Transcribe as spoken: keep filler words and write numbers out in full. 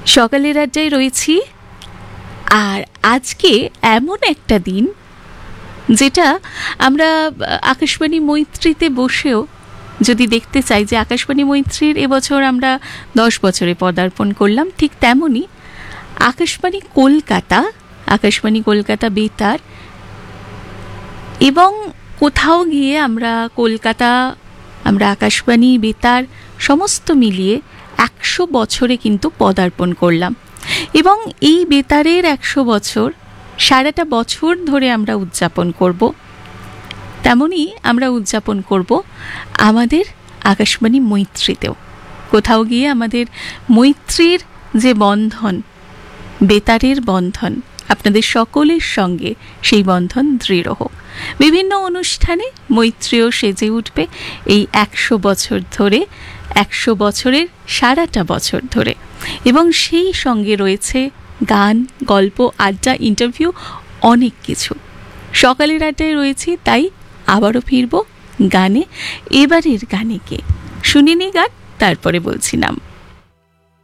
সকালের আড্ডায় রয়েছি। আর আজকে এমন একটা দিন যেটা আমরা আকাশবাণী মৈত্রীতে বসেও যদি দেখতে চাই যে আকাশবাণী মৈত্রীর এবছর আমরা দশ বছরে পদার্পণ করলাম, ঠিক তেমনই আকাশবাণী কলকাতা, আকাশবাণী কলকাতা বেতার, এবং কোথাও গিয়ে আমরা কলকাতা, আমরা আকাশবাণী বেতার সমস্ত মিলিয়ে একশো বছরে কিন্তু পদার্পণ করলাম। এবং এই বেতারের একশো বছর সারাটা বছর ধরে আমরা উদযাপন করব। তেমনই আমরা উদযাপন করব আমাদের আকাশবাণী মৈত্রীতেও। কোথাও গিয়ে আমাদের মৈত্রীর যে বন্ধন, বেতারের বন্ধন, আপনাদের সকলের সঙ্গে সেই বন্ধন দৃঢ় হোক। বিভিন্ন অনুষ্ঠানে মৈত্রীও সেজে উঠবে এই একশো বছর ধরে, একশো বছরের সারাটা বছর ধরে। এবং সেই সঙ্গে রয়েছে গান, গল্প, আড্ডা, ইন্টারভিউ, অনেক কিছু। সকালের আড্ডায় রয়েছি, তাই আবারও ফিরব গানে। এবারের গানে কে শুনিনি গান, তারপরে বলছি নাম।